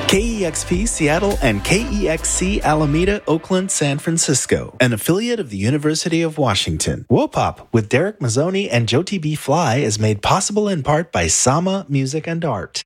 KEXP Seattle and KEXC Alameda, Oakland, San Francisco, an affiliate of the University of Washington. Wopop with Derek Mazzoni and Jyoti B. Fly is made possible in part by Sama Music and Art.